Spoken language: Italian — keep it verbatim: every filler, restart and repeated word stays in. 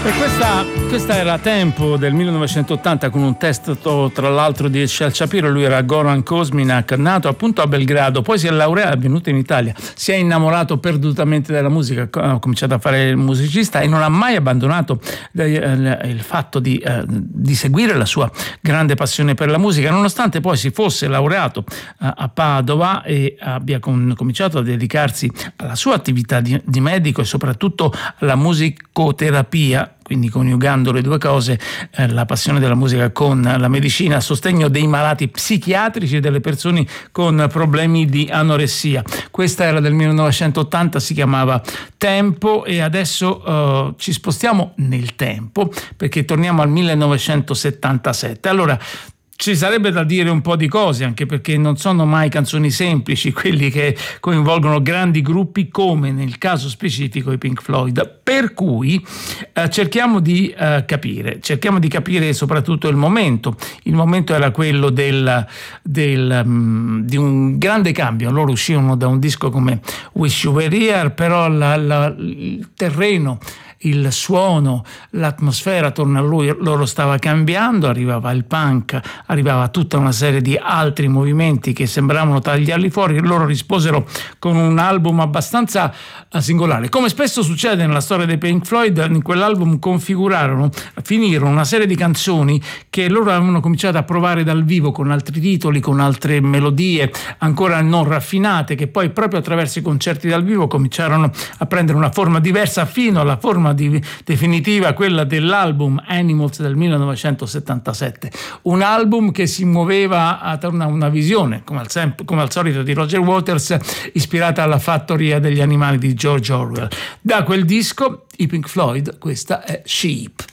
E questa, questa era Tempo del millenovecentottanta, con un testo tra l'altro di Shel Shapiro. Lui era Goran Kosminak, nato appunto a Belgrado, poi si è laureato, è venuto in Italia, si è innamorato perdutamente della musica, ha cominciato a fare il musicista e non ha mai abbandonato il fatto di, di seguire la sua grande passione per la musica, nonostante poi si fosse laureato a Padova e abbia cominciato a dedicarsi alla sua attività di, di medico e soprattutto alla musicoterapia, quindi coniugando le due cose, eh, la passione della musica con la medicina a sostegno dei malati psichiatrici e delle persone con problemi di anoressia. Questa era del millenovecentottanta, si chiamava Tempo, e adesso uh, ci spostiamo nel tempo perché torniamo al millenovecentosettantasette. Allora, ci sarebbe da dire un po' di cose, anche perché non sono mai canzoni semplici quelli che coinvolgono grandi gruppi come nel caso specifico i Pink Floyd, per cui eh, cerchiamo di eh, capire cerchiamo di capire soprattutto il momento. Il momento era quello del, del, um, di un grande cambio. Loro uscivano da un disco come Wish You Were Here, però la, la, il terreno, il suono, l'atmosfera attorno a lui, loro stava cambiando, arrivava il punk, arrivava tutta una serie di altri movimenti che sembravano tagliarli fuori. Loro risposero con un album abbastanza singolare. Come spesso succede nella storia dei Pink Floyd, in quell'album configurarono, finirono una serie di canzoni che loro avevano cominciato a provare dal vivo con altri titoli, con altre melodie ancora non raffinate, che poi proprio attraverso i concerti dal vivo cominciarono a prendere una forma diversa fino alla forma Di, definitiva, quella dell'album Animals del millenovecentosettantasette, un album che si muoveva attorno a una visione, come al, sempre, come al solito, di Roger Waters, ispirata alla fattoria degli animali di George Orwell. Da quel disco i Pink Floyd, questa è Sheep.